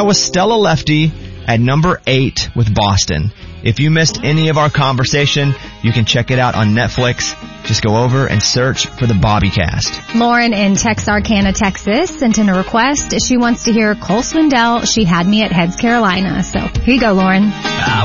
That was Stella Lefty at number 8 with Boston. If you missed any of our conversation, you can check it out on Netflix. Just go over and search for the Bobbycast. Lauren in Texarkana, Texas sent in a request. She wants to hear Cole Swindell, She Had Me at Heads, Carolina. So here you go, Lauren.